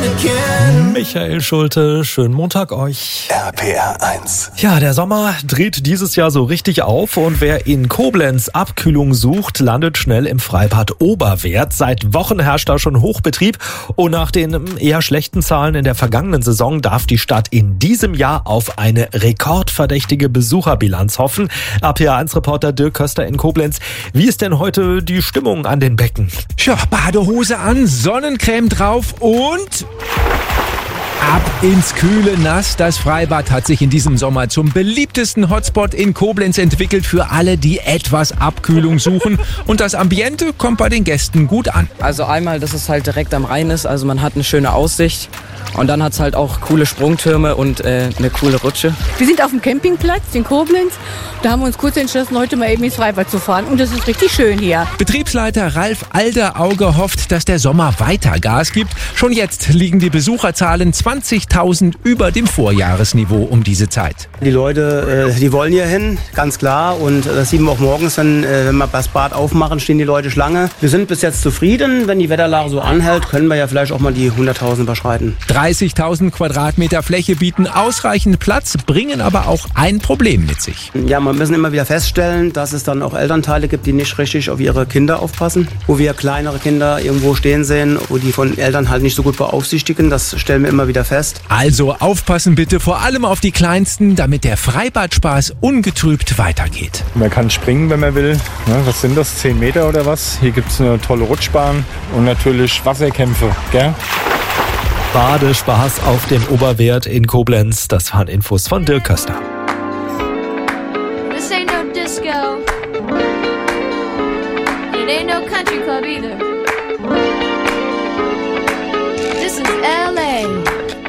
Michael Schulte, schönen Montag euch. RPR 1. Ja, der Sommer dreht dieses Jahr so richtig auf und wer in Koblenz Abkühlung sucht, landet schnell im Freibad Oberwerth. Seit Wochen herrscht da schon Hochbetrieb und nach den eher schlechten Zahlen in der vergangenen Saison darf die Stadt in diesem Jahr auf eine rekordverdächtige Besucherbilanz hoffen. RPR 1-Reporter Dirk Köster in Koblenz. Wie ist denn heute die Stimmung an den Becken? Ja, Badehose an, Sonnencreme drauf und ab ins kühle Nass. Das Freibad hat sich in diesem Sommer zum beliebtesten Hotspot in Koblenz entwickelt für alle, die etwas Abkühlung suchen. Und das Ambiente kommt bei den Gästen gut an. Also einmal, dass es halt direkt am Rhein ist, also man hat eine schöne Aussicht. Und dann hat es halt auch coole Sprungtürme und eine coole Rutsche. Wir sind auf dem Campingplatz in Koblenz. Da haben wir uns kurz entschlossen, heute mal eben ins Freibad zu fahren. Und das ist richtig schön hier. Betriebsleiter Ralf Alderauge hofft, dass der Sommer weiter Gas gibt. Schon jetzt liegen die Besucherzahlen 20.000 über dem Vorjahresniveau um diese Zeit. Die Leute, die wollen hier hin, ganz klar. Und das sehen wir auch morgens, wenn wir das Bad aufmachen, stehen die Leute Schlange. Wir sind bis jetzt zufrieden. Wenn die Wetterlage so anhält, können wir ja vielleicht auch mal die 100.000 überschreiten. 30.000 Quadratmeter Fläche bieten ausreichend Platz, bringen aber auch ein Problem mit sich. Ja, wir müssen immer wieder feststellen, dass es dann auch Elternteile gibt, die nicht richtig auf ihre Kinder aufpassen. Wo wir kleinere Kinder irgendwo stehen sehen, wo die von Eltern halt nicht so gut beaufsichtigen, das stellen wir immer wieder fest. Also aufpassen bitte, vor allem auf die Kleinsten, damit der Freibadspaß ungetrübt weitergeht. Man kann springen, wenn man will. Was sind das, 10 Meter oder was? Hier gibt es eine tolle Rutschbahn und natürlich Wasserkämpfe, gell? Badespaß auf dem Oberwerth in Koblenz. Das waren Infos von Dirk Köster. This ain't no disco. It ain't no country club either.